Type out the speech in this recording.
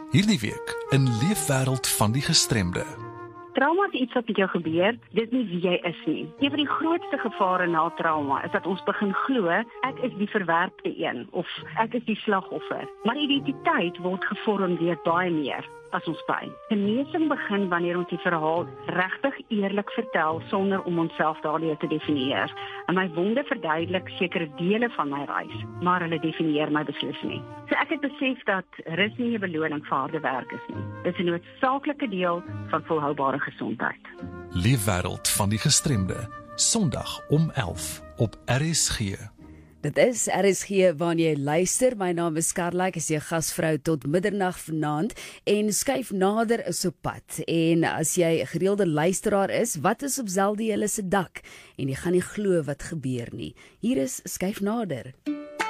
Hierdie week in Leefwêreld van die Gestremde. Trauma is iets wat met jou gebeur, dis nie wie jy is nie. Een van die grootste gevare na trauma is dat ons begin glo, ek is die verwerpte een, of ek is die slagoffer. Maar identiteit word gevorm deur baie meer as ons pyn. Genesing begin wanneer ons die verhaal regtig eerlik vertel, sonder om onsself daardeur te definieer. En my wonde verduidelik sekere dele van my reis, maar hulle definieer my beslis nie. So ek het besef dat rus nie 'n beloning vir harde werk is nie. Dit is 'n noodsaaklike deel van volhoubare gesondheid. Leefwêreld van die Gestremde, Sondag om 11 op RSG. Dit is RSG waarna jy luister. My naam is Karla, ek is jou gasvrou tot middernag vanaand en skuif nader is op pad. En as jy 'n gereelde luisteraar is, wat is op Zeldiele se dak? En jy gaan nie glo wat gebeur nie. Hier is skuif nader.